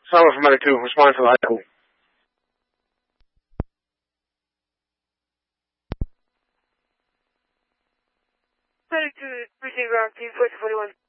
Solid for Medic 2, respond to the high school. Medic 2, precinct ground, team 41.